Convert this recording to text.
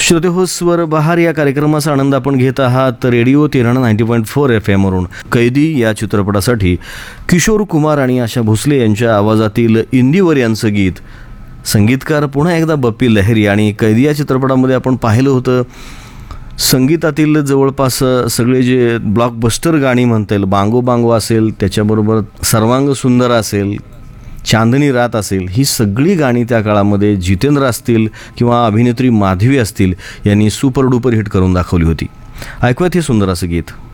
श्रोतेहो, स्वर बहार या कार्यक्रमाचा आनंद आपण घेत आहात रेडिओ तेरणा 90.4 FM वरून. कैदी या चित्रपटासाठी किशोर कुमार आणि आशा भोसले यांच्या आवाजातील इंदीवर यांचं गीत. संगीतकार पुन्हा एकदा बप्पी लहिरी. आणि कैदी या चित्रपटामध्ये आपण पाहिलं होतं संगीतातील जवळपास सगळे जे ब्लॉकबस्टर गाणी म्हणता येईल, बांगो बांगो असेल, त्याच्याबरोबर सर्वांग सुंदर असेल, चांदनी रात असेल, ही सगळी गाणी त्या काळामध्ये जितेंद्र असतील किंवा अभिनेत्री माधवी असतील यांनी सुपर डुपर हिट करून दाखवली होती. ऐकूयात हे सुंदर असं गीत.